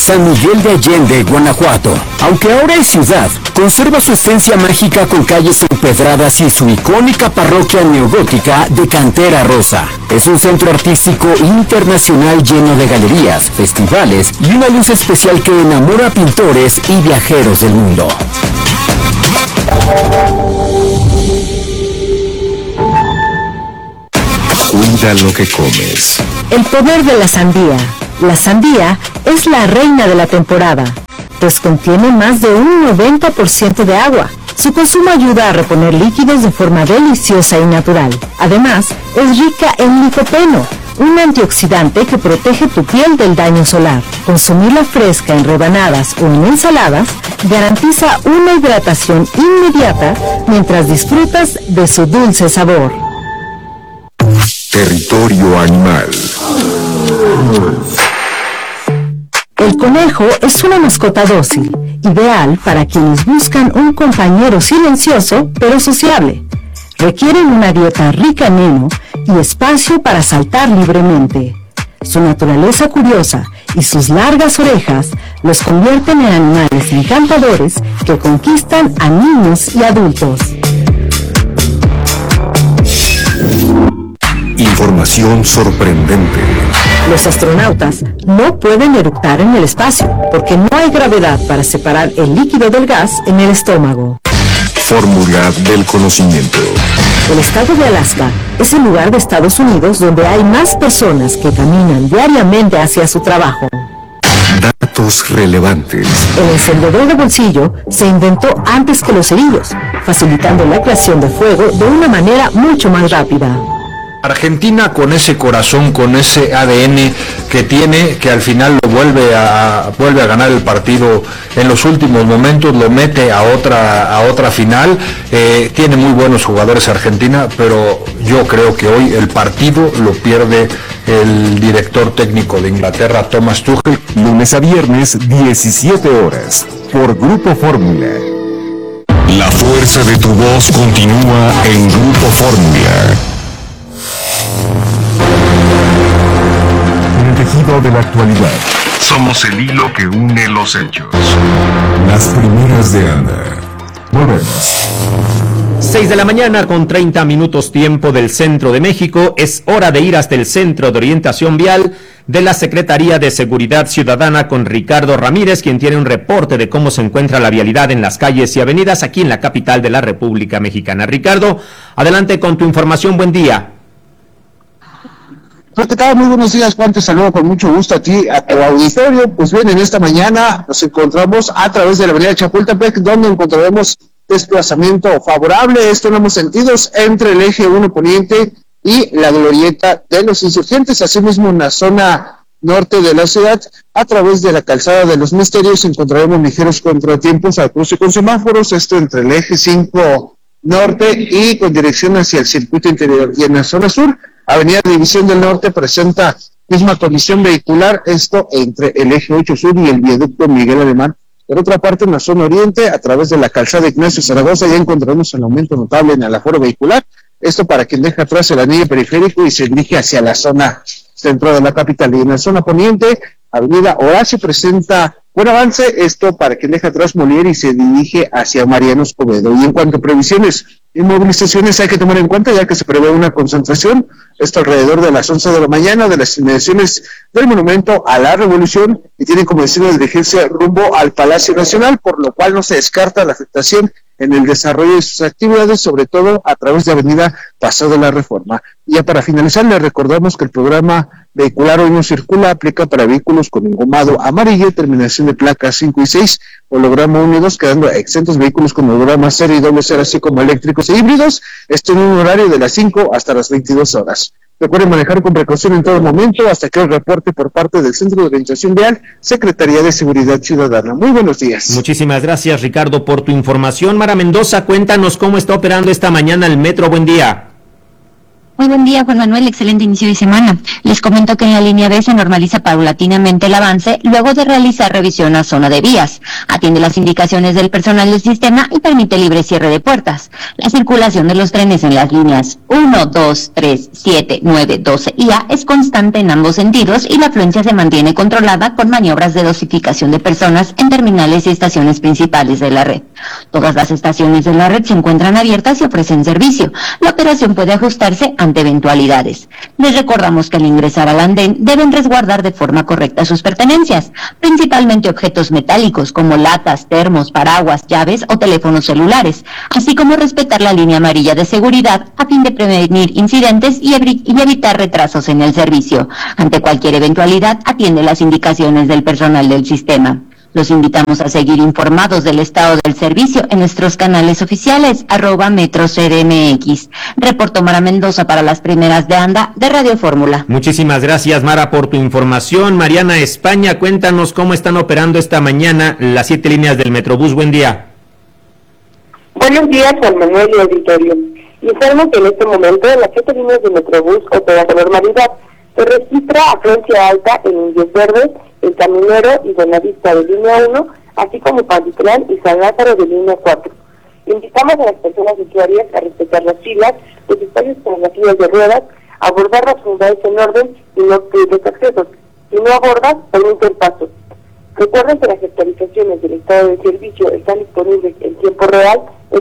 San Miguel de Allende, Guanajuato. Aunque ahora es ciudad, conserva su esencia mágica con calles empedradas y su icónica parroquia neogótica de cantera rosa. Es un centro artístico internacional lleno de galerías, festivales y una luz especial que enamora a pintores y viajeros del mundo. Cuida lo que comes. El poder de la sandía. La sandía es la reina de la temporada, pues contiene más de un 90% de agua. Su consumo ayuda a reponer líquidos de forma deliciosa y natural. Además, es rica en licopeno, un antioxidante que protege tu piel del daño solar. Consumirla fresca en rebanadas o en ensaladas garantiza una hidratación inmediata mientras disfrutas de su dulce sabor. Territorio animal. El conejo es una mascota dócil, ideal para quienes buscan un compañero silencioso pero sociable. Requieren una dieta rica en heno y espacio para saltar libremente. Su naturaleza curiosa y sus largas orejas los convierten en animales encantadores que conquistan a niños y adultos. Información sorprendente. Los astronautas no pueden eructar en el espacio porque no hay gravedad para separar el líquido del gas en el estómago. Fórmula del conocimiento. El estado de Alaska es el lugar de Estados Unidos donde hay más personas que caminan diariamente hacia su trabajo. Datos relevantes. El encendedor de bolsillo se inventó antes que los cerillos, facilitando la creación de fuego de una manera mucho más rápida. Argentina, con ese corazón, con ese ADN que tiene, que al final lo vuelve a ganar el partido en los últimos momentos, lo mete a otra final. Tiene muy buenos jugadores Argentina, pero yo creo que hoy el partido lo pierde el director técnico de Inglaterra, Thomas Tuchel. Lunes a viernes, 17 horas, por Grupo Fórmula. La fuerza de tu voz continúa en Grupo Fórmula. El tejido de la actualidad. Somos el hilo que une los hechos. Las primeras de Ana. Volvemos. 6 de la mañana con 30 minutos tiempo del centro de México. Es hora de ir hasta el Centro de Orientación Vial de la Secretaría de Seguridad Ciudadana con Ricardo Ramírez, quien tiene un reporte de cómo se encuentra la vialidad en las calles y avenidas aquí en la capital de la República Mexicana. Ricardo, adelante con tu información. Buen día. ¿Qué tal? Muy buenos días, Juan, te saludo con mucho gusto a ti, a tu auditorio. Pues bien, en esta mañana nos encontramos a través de la avenida Chapultepec, donde encontraremos desplazamiento favorable, esto en ambos sentidos, entre el eje 1 poniente y la glorieta de los Insurgentes. Asimismo, en la zona norte de la ciudad, a través de la calzada de los Misterios, encontraremos ligeros contratiempos al cruce con semáforos, esto entre el eje 5 norte y con dirección hacia el circuito interior. Y en la zona sur, Avenida División del Norte presenta misma condición vehicular, esto entre el eje 8 sur y el viaducto Miguel Alemán. Por otra parte, en la zona oriente, a través de la calzada Ignacio Zaragoza, ya encontramos un aumento notable en el aforo vehicular, esto para quien deja atrás el anillo periférico y se dirige hacia la zona centro de la capital. Y en la zona poniente, Avenida Horacio presenta buen avance, esto para quien deja atrás Molière y se dirige hacia Mariano Escobedo. Y en cuanto a previsiones y movilizaciones, hay que tomar en cuenta ya que se prevé una concentración, esto alrededor de las 11 de la mañana, de las inmediaciones del Monumento a la Revolución, y tienen como destino dirigirse rumbo al Palacio Nacional, por lo cual no se descarta la afectación en el desarrollo de sus actividades, sobre todo a través de Avenida Paseo de la Reforma. Y ya para finalizar, les recordamos que el programa vehicular hoy no circula, aplica para vehículos con engomado amarillo, terminación de placas 5 y 6, holograma 1 y 2, quedando exentos vehículos con holograma 0 y doble 0, así como eléctricos e híbridos, esto en un horario de las 5 hasta las 22 horas. Recuerden manejar con precaución en todo momento, hasta que el reporte por parte del Centro de Orientación Vial, Secretaría de Seguridad Ciudadana. Muy buenos días. Muchísimas gracias, Ricardo, por tu información. Mara Mendoza, cuéntanos cómo está operando esta mañana el metro. Buen día. Muy buen día, Juan Manuel, excelente inicio de semana. Les comento que en la línea B se normaliza paulatinamente el avance luego de realizar revisión a zona de vías. Atiende las indicaciones del personal del sistema y permite libre cierre de puertas. La circulación de los trenes en las líneas 1, 2, 3, 7, 9, 12 y A es constante en ambos sentidos y la afluencia se mantiene controlada con maniobras de dosificación de personas en terminales y estaciones principales de la red. Todas las estaciones de la red se encuentran abiertas y ofrecen servicio. La operación puede ajustarse ante eventualidades. Les recordamos que al ingresar al andén deben resguardar de forma correcta sus pertenencias, principalmente objetos metálicos como latas, termos, paraguas, llaves o teléfonos celulares, así como respetar la línea amarilla de seguridad a fin de prevenir incidentes y evitar retrasos en el servicio. Ante cualquier eventualidad, atiende las indicaciones del personal del sistema. Los invitamos a seguir informados del estado del servicio en nuestros canales oficiales, @MetroCDMX. Reportó Mara Mendoza para las primeras de ANDA de Radio Fórmula. Muchísimas gracias, Mara, por tu información. Mariana España, cuéntanos cómo están operando esta mañana las 7 líneas del Metrobús. Buen día. Buenos días, Juan Manuel y auditorio. Informo que en este momento las 7 líneas del Metrobús operan con normalidad. Se registra afluencia alta en Indios Verdes, El Caminero y Buenavista de línea 1, así como Pantitlán y San Lázaro de línea 4. Invitamos a las personas usuarias a respetar las filas, los espacios para las sillas de ruedas, abordar las unidades en orden y no pedir los accesos. Si no abordas, permite el paso. Recuerden que las actualizaciones del estado de servicio están disponibles en tiempo real en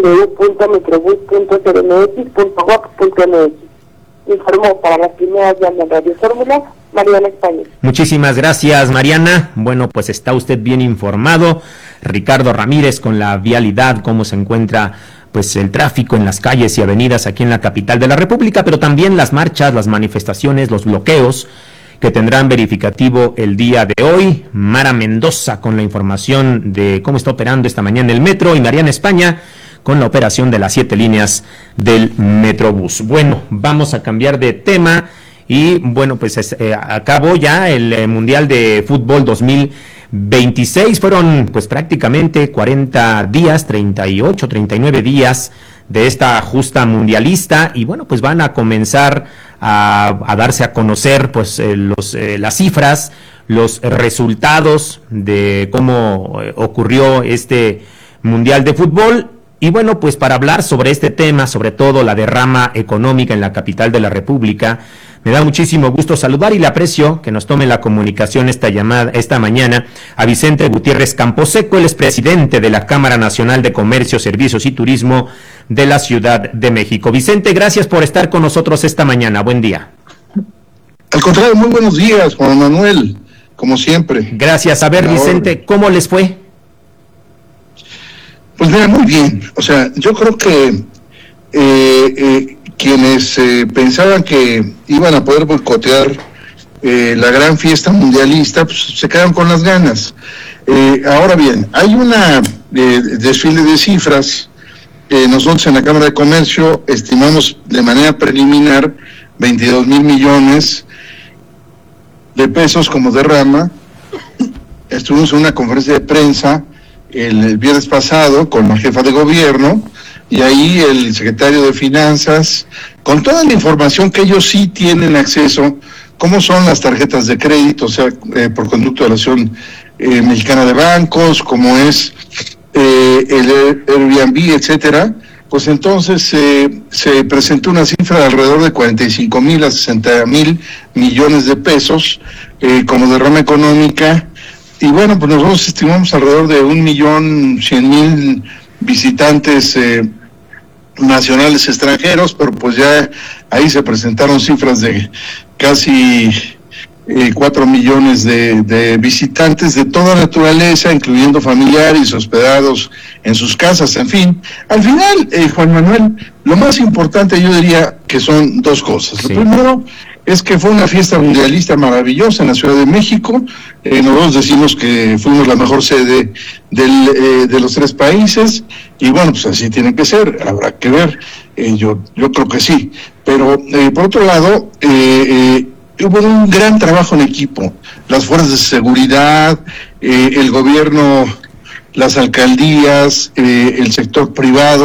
www.metrobus.cdmx.gov.mx. Informó para las primeras llamas de Radio Fórmula, Mariana España. Muchísimas gracias, Mariana. Bueno, pues está usted bien informado. Ricardo Ramírez con la vialidad, cómo se encuentra pues el tráfico en las calles y avenidas aquí en la capital de la República, pero también las marchas, las manifestaciones, los bloqueos que tendrán verificativo el día de hoy. Mara Mendoza con la información de cómo está operando esta mañana el metro y Mariana España con la operación de las 7 líneas del Metrobús. Bueno, vamos a cambiar de tema y bueno, pues acabó ya el Mundial de Fútbol 2026. Fueron pues prácticamente 40 días, 38, 39 días de esta justa mundialista y bueno, pues van a comenzar a darse a conocer pues las cifras, los resultados de cómo ocurrió este Mundial de Fútbol. Y bueno, pues para hablar sobre este tema, sobre todo la derrama económica en la capital de la República, me da muchísimo gusto saludar y le aprecio que nos tome la comunicación esta mañana a Vicente Gutiérrez Camposeco, él es presidente de la Cámara Nacional de Comercio, Servicios y Turismo de la Ciudad de México. Vicente, gracias por estar con nosotros esta mañana. Buen día. Al contrario, muy buenos días, Juan Manuel, como siempre. Gracias. A ver, Vicente, ¿cómo les fue? Pues mira, muy bien. O sea, yo creo que quienes pensaban que iban a poder boicotear la gran fiesta mundialista, pues se quedaron con las ganas. Ahora bien, hay una desfile de cifras. Nosotros en la Cámara de Comercio estimamos de manera preliminar 22,000 millones de pesos como derrama. Estuvimos en una conferencia de prensa el viernes pasado con la jefa de gobierno y ahí el secretario de Finanzas, con toda la información que ellos sí tienen acceso, cómo son las tarjetas de crédito, o sea, por conducto de la Asociación Mexicana de Bancos, cómo es el Airbnb, etcétera. Pues entonces se presentó una cifra de alrededor de 45,000 a 60,000 millones de pesos como derrama económica. Y bueno, pues nosotros estimamos alrededor de 1,100,000 visitantes nacionales extranjeros, pero pues ya ahí se presentaron cifras de casi 4 millones de visitantes de toda naturaleza, incluyendo familiares hospedados en sus casas, en fin. Al final, Juan Manuel, lo más importante yo diría que son dos cosas. Sí. Lo primero es que fue una fiesta mundialista maravillosa en la Ciudad de México. Nosotros decimos que fuimos la mejor sede de los 3 países, y bueno, pues así tiene que ser, habrá que ver, yo creo que sí. Pero por otro lado, hubo un gran trabajo en equipo, las fuerzas de seguridad, el gobierno, las alcaldías, el sector privado,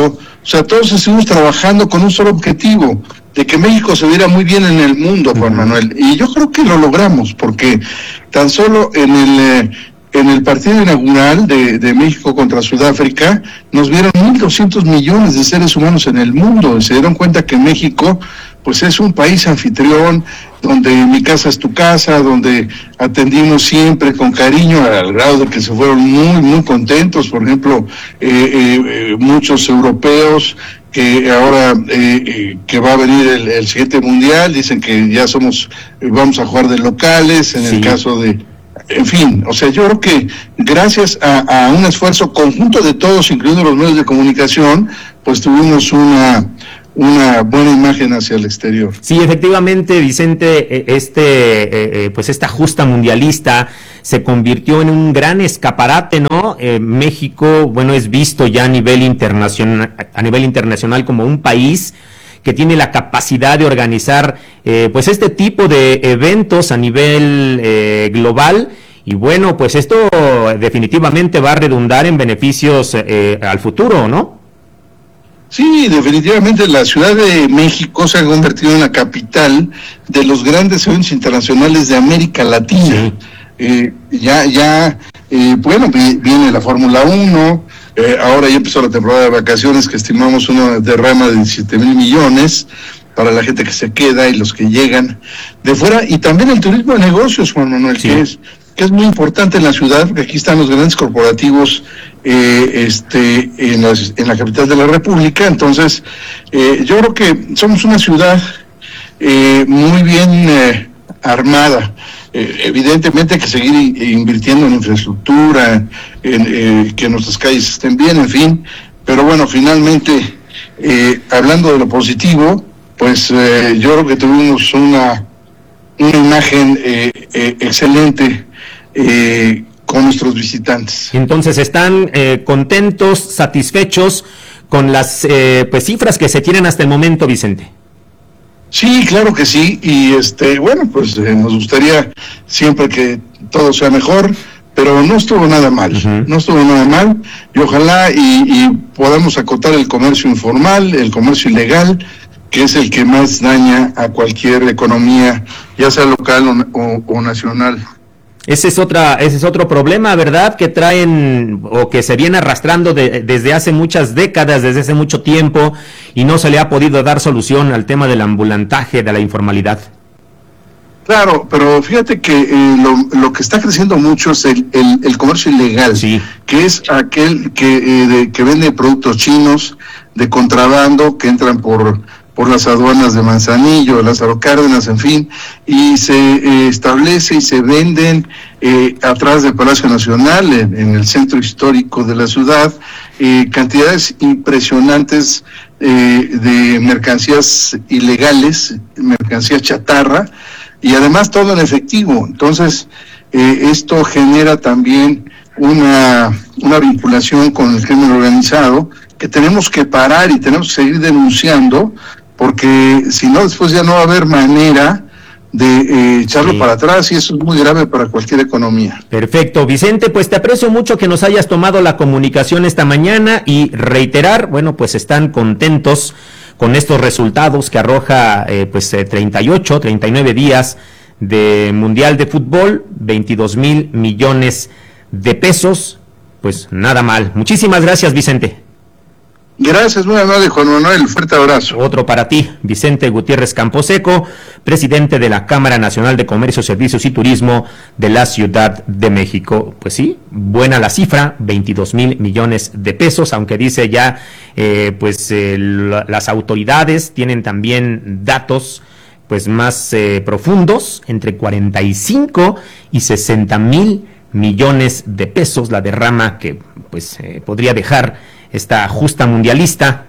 O sea, todos estuvimos trabajando con un solo objetivo, de que México se viera muy bien en el mundo, Juan Manuel. Y yo creo que lo logramos, porque tan solo en el partido inaugural de México contra Sudáfrica, nos vieron 1.200 millones de seres humanos en el mundo, y se dieron cuenta que México, pues es un país anfitrión, donde mi casa es tu casa, donde atendimos siempre con cariño, al grado de que se fueron muy, muy contentos. Por ejemplo, muchos europeos que ahora que va a venir el siguiente mundial, dicen que ya vamos a jugar de locales, en el caso de... En fin, o sea, yo creo que gracias a un esfuerzo conjunto de todos, incluyendo los medios de comunicación, pues tuvimos una buena imagen hacia el exterior. Sí, efectivamente, Vicente, pues esta justa mundialista se convirtió en un gran escaparate, ¿no? México, bueno, es visto ya a nivel internacional como un país que tiene la capacidad de organizar pues este tipo de eventos a nivel global, y bueno, pues esto definitivamente va a redundar en beneficios al futuro, ¿no? Sí, definitivamente la Ciudad de México se ha convertido en la capital de los grandes eventos internacionales de América Latina. Sí. Bueno, viene la Fórmula 1, ahora ya empezó la temporada de vacaciones, que estimamos una derrama de 17,000 millones para la gente que se queda y los que llegan de fuera, y también el turismo de negocios, Juan Manuel, sí, que es muy importante en la ciudad, porque aquí están los grandes corporativos en la capital de la República. Entonces, yo creo que somos una ciudad muy bien armada. Evidentemente hay que seguir invirtiendo en infraestructura, en que nuestras calles estén bien, en fin, pero bueno, finalmente, hablando de lo positivo, pues yo creo que tuvimos una imagen excelente con nuestros visitantes. Entonces están contentos, satisfechos con las pues cifras que se tienen hasta el momento, Vicente. Sí, claro que sí, y bueno, pues nos gustaría siempre que todo sea mejor, pero no estuvo nada mal, no estuvo nada mal, y ojalá y podamos acotar el comercio informal, el comercio ilegal, que es el que más daña a cualquier economía, ya sea local o nacional. Ese es otro problema, ¿verdad?, que traen o que se viene arrastrando desde hace muchas décadas, desde hace mucho tiempo, y no se le ha podido dar solución al tema del ambulantaje, de la informalidad. Claro, pero fíjate que lo que está creciendo mucho es el comercio ilegal, sí, que es aquel que vende productos chinos de contrabando que entran por las aduanas de Manzanillo, Lázaro Cárdenas, en fin, y se establece y se venden atrás del Palacio Nacional, en el centro histórico de la ciudad, cantidades impresionantes de mercancías ilegales, mercancías chatarra, y además todo en efectivo. Entonces, esto genera también una vinculación con el crimen organizado que tenemos que parar y tenemos que seguir denunciando, porque si no, después ya no va a haber manera de echarlo para atrás, y eso es muy grave para cualquier economía. Perfecto, Vicente, pues te aprecio mucho que nos hayas tomado la comunicación esta mañana, y reiterar, bueno, pues están contentos con estos resultados que arroja 39 días de Mundial de Fútbol, 22,000 millones de pesos, pues nada mal. Muchísimas gracias, Vicente. Gracias, muy amable, Juan Manuel, fuerte abrazo. Otro para ti, Vicente Gutiérrez Camposeco, presidente de la Cámara Nacional de Comercio, Servicios y Turismo de la Ciudad de México. Pues sí, buena la cifra, 22,000 millones de pesos, aunque dice ya, las autoridades tienen también datos pues más profundos, entre 45 y 60,000 millones de pesos, la derrama que podría dejar esta justa mundialista.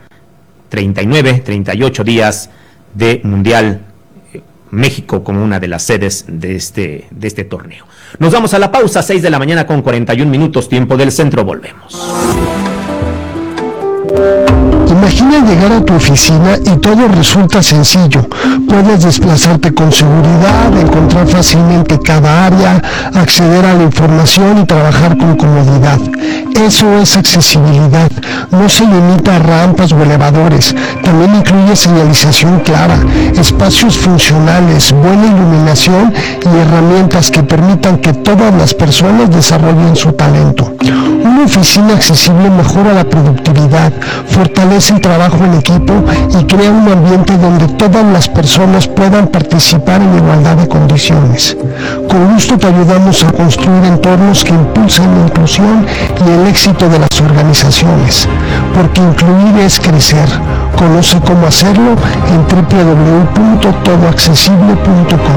38 días de Mundial, México como una de las sedes de este torneo. Nos vamos a la pausa, 6 de la mañana con 41 minutos, tiempo del centro, volvemos. Imagina llegar a tu oficina y todo resulta sencillo. Puedes desplazarte con seguridad, encontrar fácilmente cada área, acceder a la información y trabajar con comodidad. Eso es accesibilidad. No se limita a rampas o elevadores. También incluye señalización clara, espacios funcionales, buena iluminación y herramientas que permitan que todas las personas desarrollen su talento. Una oficina accesible mejora la productividad, fortalece el trabajo en equipo y crea un ambiente donde todas las personas puedan participar en igualdad de condiciones. Con gusto te ayudamos a construir entornos que impulsen la inclusión y el éxito de las organizaciones, porque incluir es crecer. Conoce cómo hacerlo en www.todoaccesible.com.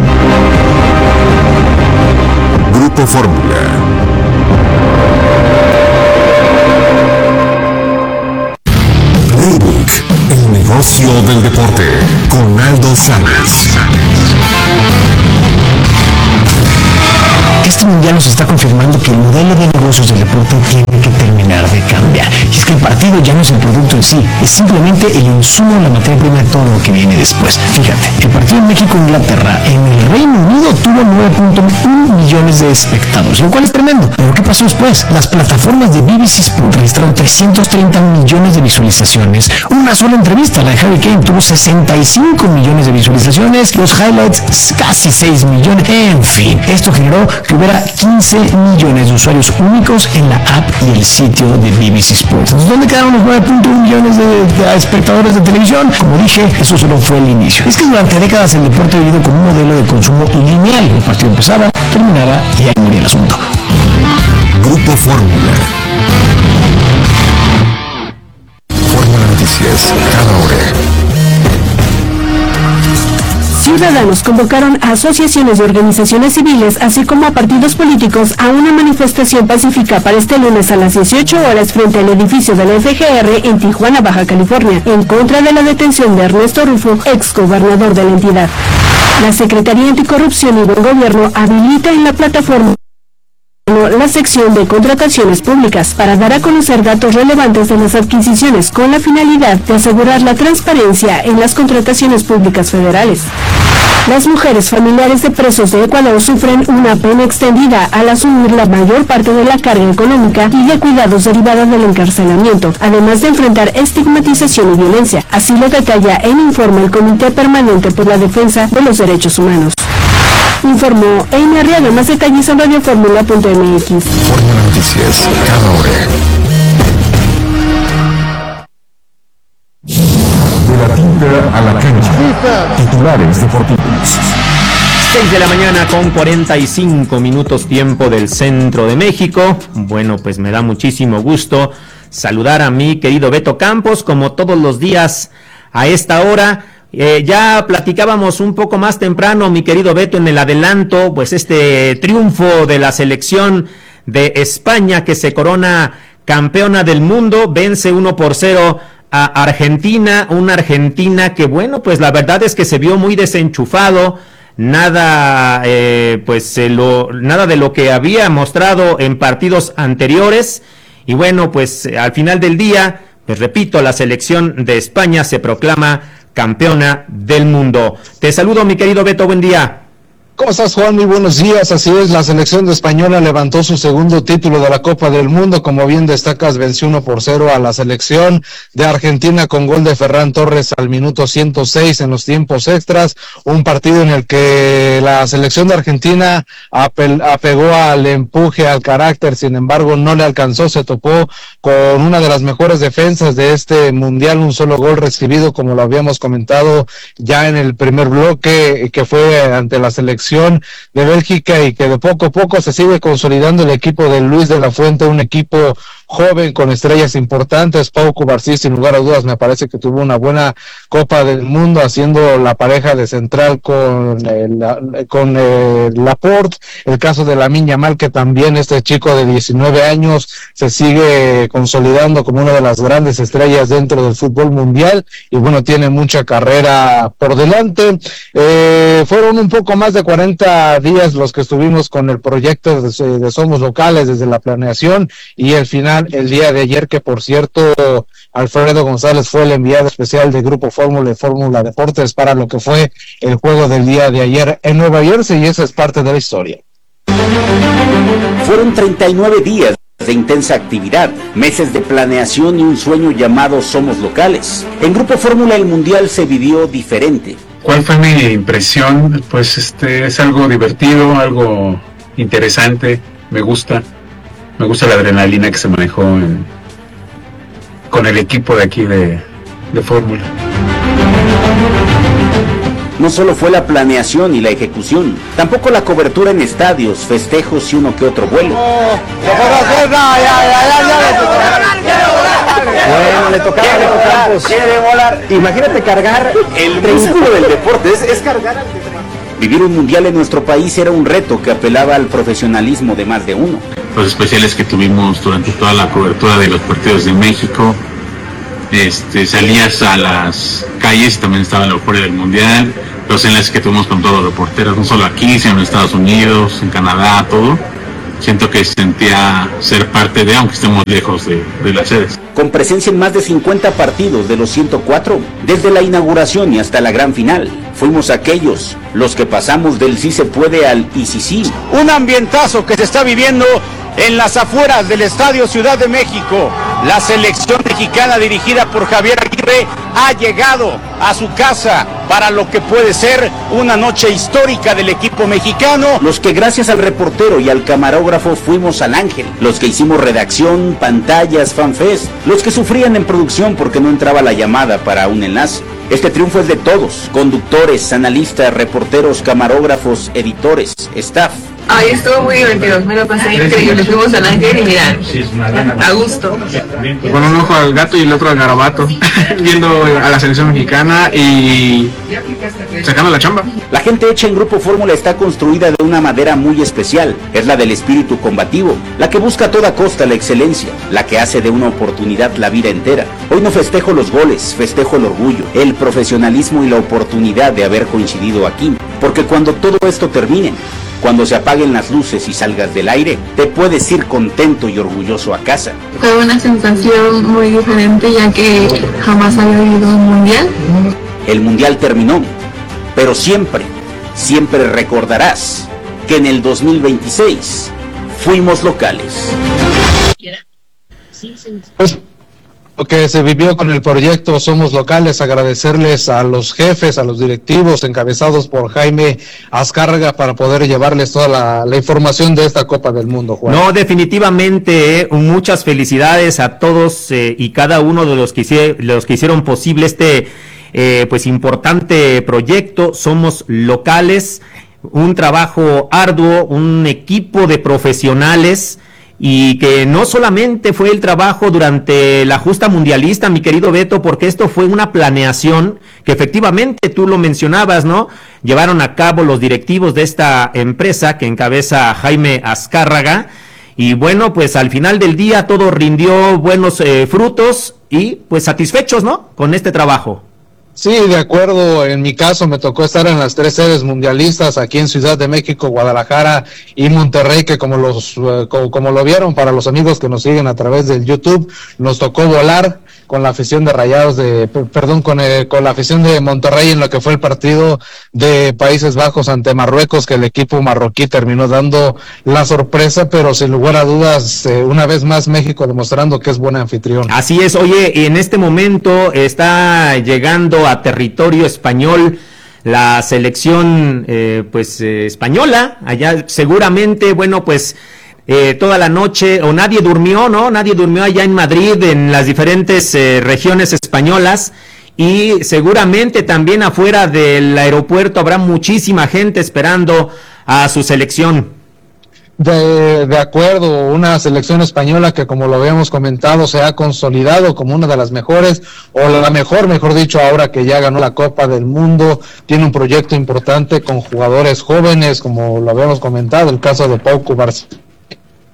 Grupo Fórmula. Playbook, el negocio del deporte, con Aldo Salas. Este mundial nos está confirmando que el modelo de negocios del deporte tiene que terminar de cambiar. Y es que el partido ya no es el producto en sí, es simplemente el insumo, la materia prima de todo lo que viene después. Fíjate, el partido en México-Inglaterra en el Reino Unido tuvo 9.1 millones de espectadores, lo cual es tremendo. Pero ¿qué pasó después? Las plataformas de BBC Sport registraron 330 millones de visualizaciones. Una sola entrevista, la de Harry Kane, tuvo 65 millones de visualizaciones, los highlights casi 6 millones. En fin, esto generó que hubiera 15 millones de usuarios únicos en la app y el sitio de BBC Sports. Entonces, ¿dónde quedaron los 9.1 millones de espectadores de televisión? Como dije, eso solo fue el inicio. Es que durante décadas el deporte ha vivido con un modelo de consumo lineal. El partido empezaba, terminaba y ahí moría el asunto. Grupo Fórmula. Fórmula Noticias, cada hora. Ciudadanos convocaron a asociaciones y organizaciones civiles, así como a partidos políticos, a una manifestación pacífica para este lunes a las 18 horas frente al edificio de la FGR en Tijuana, Baja California, en contra de la detención de Ernesto Rufo, ex gobernador de la entidad. La Secretaría Anticorrupción y Buen Gobierno habilita en la plataforma la sección de contrataciones públicas para dar a conocer datos relevantes de las adquisiciones con la finalidad de asegurar la transparencia en las contrataciones públicas federales. Las mujeres familiares de presos de Ecuador sufren una pena extendida al asumir la mayor parte de la carga económica y de cuidados derivada del encarcelamiento, además de enfrentar estigmatización y violencia. Así lo detalla en informe el Comité Permanente por la Defensa de los Derechos Humanos. Informó Amy Arriaga. Más detalles en radioformula.mx. Fórmula Noticias, cada hora. De la tinta a la cancha. Titulares deportivos. 6 de la mañana con 45 minutos tiempo del centro de México. Bueno, pues me da muchísimo gusto saludar a mi querido Beto Campos, como todos los días a esta hora. Ya platicábamos un poco más temprano, mi querido Beto, en el adelanto, pues este triunfo de la selección de España que se corona campeona del mundo, vence 1-0 a Argentina, una Argentina que, bueno, pues la verdad es que se vio muy desenchufado, nada nada de lo que había mostrado en partidos anteriores, y bueno, pues al final del día, pues repito, la selección de España se proclama campeona del mundo. Te saludo, mi querido Beto, buen día. ¿Cómo estás, Juan? Muy buenos días. Así es, la selección española levantó su segundo título de la Copa del Mundo. Como bien destacas, venció 1-0 a la selección de Argentina con gol de Ferran Torres al minuto 106 en los tiempos extras. Un partido en el que la selección de Argentina apegó al empuje, al carácter, sin embargo no le alcanzó. Se topó con una de las mejores defensas de este mundial, un solo gol recibido, como lo habíamos comentado ya en el primer bloque, que fue ante la selección de Bélgica, y que de poco a poco se sigue consolidando el equipo de Luis de la Fuente, un equipo joven con estrellas importantes. Pau Cubarsí, sin lugar a dudas, me parece que tuvo una buena Copa del Mundo, haciendo la pareja de central con Laporte. El caso de Lamine Yamal, que también este chico de 19 años se sigue consolidando como una de las grandes estrellas dentro del fútbol mundial, y bueno, tiene mucha carrera por delante. Fueron un poco más de 40 días los que estuvimos con el proyecto de Somos Locales, desde la planeación y el final Mundial el día de ayer, que por cierto, Alfredo González fue el enviado especial de Grupo Fórmula y Fórmula Deportes para lo que fue el juego del día de ayer en Nueva Jersey, y esa es parte de la historia. Fueron 39 días de intensa actividad, meses de planeación y un sueño llamado Somos Locales. En Grupo Fórmula el Mundial se vivió diferente. ¿Cuál fue mi impresión? Pues es algo divertido, algo interesante, me gusta la adrenalina que se manejó con el equipo de aquí de Fórmula. No solo fue la planeación y la ejecución, tampoco la cobertura en estadios, festejos y uno que otro vuelo. Bueno, le tocaba, pues, quiere volar. Imagínate cargar el músculo del deporte, es cargar al deporte. Vivir un mundial en nuestro país era un reto que apelaba al profesionalismo de más de uno. Los especiales que tuvimos durante toda la cobertura de los partidos de México, salías a las calles, también estaba la euforia del mundial, los enlaces que tuvimos con todos los reporteros, no solo aquí, sino en Estados Unidos, en Canadá, todo. Siento que sentía ser parte de, aunque estemos lejos de las sedes. Con presencia en más de 50 partidos de los 104, desde la inauguración y hasta la gran final, fuimos aquellos, los que pasamos del sí se puede al y sí. Un ambientazo que se está viviendo en las afueras del Estadio Ciudad de México. La selección mexicana dirigida por Javier Aguirre ha llegado a su casa para lo que puede ser una noche histórica del equipo mexicano. Los que gracias al reportero y al camarógrafo fuimos al Ángel, los que hicimos redacción, pantallas, fanfest, los que sufrían en producción porque no entraba la llamada para un enlace. Este triunfo es de todos, conductores, analistas, reporteros, camarógrafos, editores, staff. Ay, estuvo muy divertido, me lo pasé increíble, fuimos al Ángel y mira, a gusto. Con un ojo al gato y el otro al garabato, viendo a la selección mexicana y sacando la chamba. La gente hecha en Grupo Fórmula está construida de una madera muy especial, es la del espíritu combativo, la que busca a toda costa la excelencia, la que hace de una oportunidad la vida entera. Hoy no festejo los goles, festejo el orgullo, el profesionalismo y la oportunidad de haber coincidido aquí, porque cuando todo esto termine, cuando se apaguen las luces y salgas del aire, te puedes ir contento y orgulloso a casa. Fue una sensación muy diferente, ya que jamás había vivido un mundial. El mundial terminó, pero siempre recordarás que en el 2026 fuimos locales. Pues, lo que se vivió con el proyecto Somos Locales, agradecerles a los jefes, a los directivos encabezados por Jaime Azcárraga para poder llevarles toda la información de esta Copa del Mundo, Juan. No, definitivamente, muchas felicidades a todos y cada uno de los que hicieron posible este pues importante proyecto Somos Locales, un trabajo arduo, un equipo de profesionales, y que no solamente fue el trabajo durante la justa mundialista, mi querido Beto, porque esto fue una planeación que efectivamente tú lo mencionabas, ¿no? Llevaron a cabo los directivos de esta empresa que encabeza Jaime Azcárraga, y bueno, pues al final del día todo rindió buenos frutos y pues satisfechos, ¿no? Con este trabajo. Sí, de acuerdo. En mi caso me tocó estar en las 3 sedes mundialistas aquí en Ciudad de México, Guadalajara y Monterrey, que como lo vieron, para los amigos que nos siguen a través del YouTube, nos tocó volar con la afición de Rayados con la afición de Monterrey en lo que fue el partido de Países Bajos ante Marruecos, que el equipo marroquí terminó dando la sorpresa, pero sin lugar a dudas, una vez más México demostrando que es buen anfitrión. Así es. Oye, en este momento está llegando a territorio español la selección española, allá seguramente, bueno, pues toda la noche, o nadie durmió, ¿no? Nadie durmió allá en Madrid, en las diferentes regiones españolas, y seguramente también afuera del aeropuerto habrá muchísima gente esperando a su selección. De acuerdo, una selección española que, como lo habíamos comentado, se ha consolidado como una de las mejores, o la mejor dicho, ahora que ya ganó la Copa del Mundo. Tiene un proyecto importante con jugadores jóvenes, como lo habíamos comentado, el caso de Pau Cubarsí.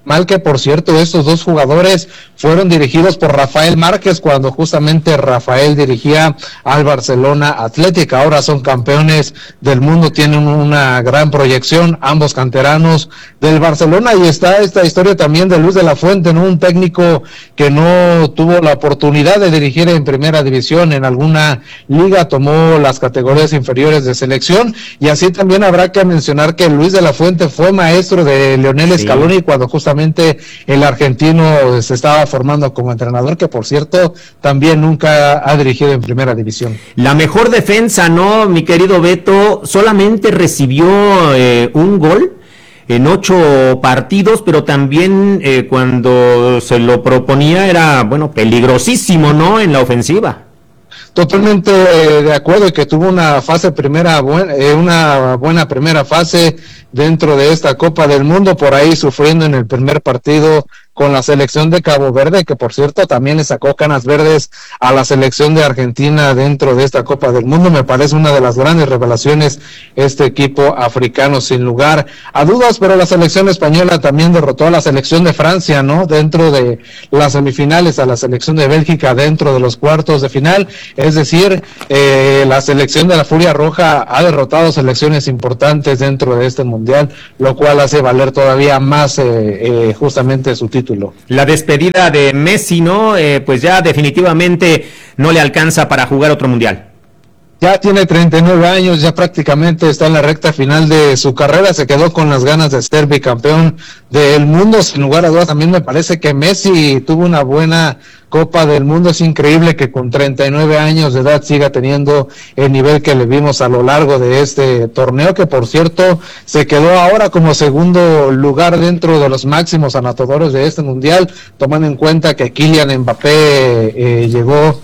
mal que por cierto estos dos jugadores fueron dirigidos por Rafael Márquez cuando justamente Rafael dirigía al Barcelona Athletic. Ahora son campeones del mundo, tienen una gran proyección, ambos canteranos del Barcelona. Y está esta historia también de Luis de la Fuente, ¿no? Un técnico que no tuvo la oportunidad de dirigir en primera división en alguna liga, tomó las categorías inferiores de selección. Y así también habrá que mencionar que Luis de la Fuente fue maestro de Lionel Scaloni cuando justamente el argentino se estaba formando como entrenador, que por cierto también nunca ha dirigido en primera división. La mejor defensa, ¿no, mi querido Beto? Solamente recibió un gol en 8 partidos, pero también cuando se lo proponía era, bueno, peligrosísimo, ¿no?, en la ofensiva. Totalmente de acuerdo, que tuvo una buena primera fase dentro de esta Copa del Mundo, por ahí sufriendo en el primer partido con la selección de Cabo Verde, que por cierto también le sacó canas verdes a la selección de Argentina dentro de esta Copa del Mundo. Me parece una de las grandes revelaciones este equipo africano, sin lugar a dudas, pero la selección española también derrotó a la selección de Francia, ¿no?, dentro de las semifinales, a la selección de Bélgica dentro de los cuartos de final. Es decir, la selección de la Furia Roja ha derrotado selecciones importantes dentro de este mundial, lo cual hace valer todavía más justamente su título. La despedida de Messi, ¿no? Pues ya definitivamente no le alcanza para jugar otro mundial. Ya tiene 39 años, ya prácticamente está en la recta final de su carrera, se quedó con las ganas de ser bicampeón del mundo, sin lugar a dudas. También me parece que Messi tuvo una buena Copa del Mundo. Es increíble que con 39 años de edad siga teniendo el nivel que le vimos a lo largo de este torneo, que por cierto se quedó ahora como segundo lugar dentro de los máximos anotadores de este mundial, tomando en cuenta que Kylian Mbappé llegó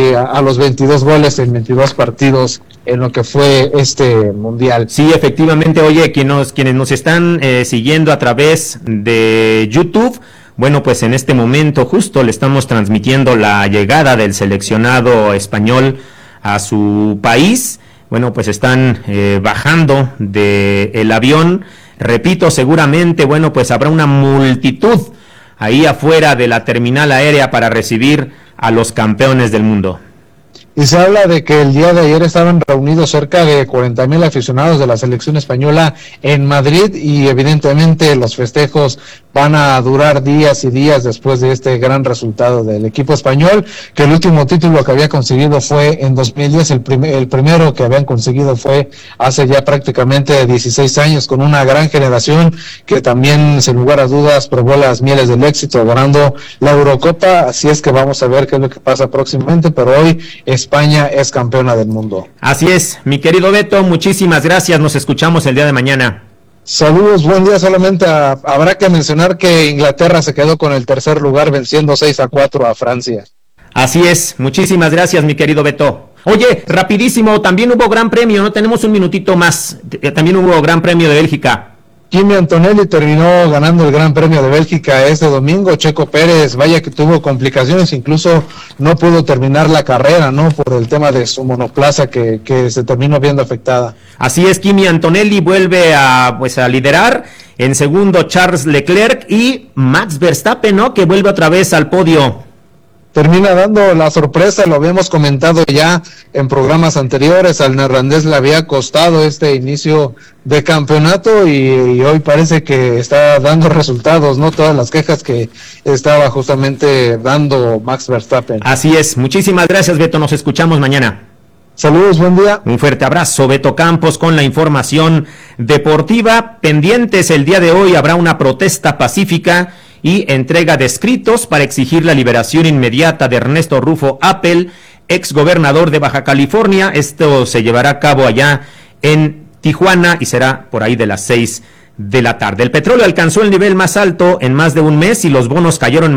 a los 22 goles en 22 partidos en lo que fue este mundial. Sí, efectivamente. Oye, quienes nos están siguiendo a través de YouTube, bueno, pues en este momento justo le estamos transmitiendo la llegada del seleccionado español a su país. Bueno, pues están bajando del avión. Repito, seguramente, bueno, pues habrá una multitud ahí afuera de la terminal aérea para recibir a los campeones del mundo. Y se habla de que el día de ayer estaban reunidos cerca de 40,000 aficionados de la selección española en Madrid, y evidentemente los festejos van a durar días y días después de este gran resultado del equipo español, que el último título que había conseguido fue en 2010, el primero que habían conseguido fue hace ya prácticamente 16 años, con una gran generación que también sin lugar a dudas probó las mieles del éxito ganando la Eurocopa. Así es que vamos a ver qué es lo que pasa próximamente, pero hoy España es campeona del mundo. Así es, mi querido Beto, muchísimas gracias, nos escuchamos el día de mañana. Saludos, buen día. Solamente habrá que mencionar que Inglaterra se quedó con el tercer lugar venciendo 6-4 a Francia. Así es, muchísimas gracias, mi querido Beto. Oye, rapidísimo, también hubo gran premio, ¿no? Tenemos un minutito más, también hubo gran premio de Bélgica. Kimi Antonelli terminó ganando el Gran Premio de Bélgica este domingo. Checo Pérez, vaya que tuvo complicaciones, incluso no pudo terminar la carrera, ¿no?, por el tema de su monoplaza que se terminó viendo afectada. Así es, Kimi Antonelli vuelve a liderar. En segundo, Charles Leclerc, y Max Verstappen, ¿no?, que vuelve otra vez al podio. Termina dando la sorpresa, lo habíamos comentado ya en programas anteriores, al neerlandés le había costado este inicio de campeonato y hoy parece que está dando resultados, ¿no? Todas las quejas que estaba justamente dando Max Verstappen. Así es, muchísimas gracias, Beto, nos escuchamos mañana. Saludos, buen día. Un fuerte abrazo, Beto Campos, con la información deportiva. Pendientes, el día de hoy habrá una protesta pacífica y entrega de escritos para exigir la liberación inmediata de Ernesto Rufo Appel, ex gobernador de Baja California. Esto se llevará a cabo allá en Tijuana y será por ahí de las 6 de la tarde. El petróleo alcanzó el nivel más alto en más de un mes y los bonos cayeron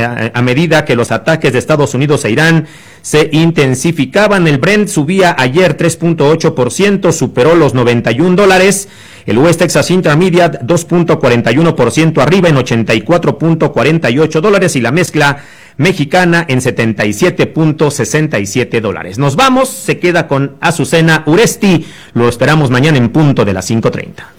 a medida que los ataques de Estados Unidos e Irán se intensificaban. El Brent subía ayer 3.8%, superó los $91. El West Texas Intermediate 2.41% arriba en $84.48 y la mezcla mexicana en $77.67. Nos vamos, se queda con Azucena Uresti. Lo esperamos mañana en punto de las 5:30.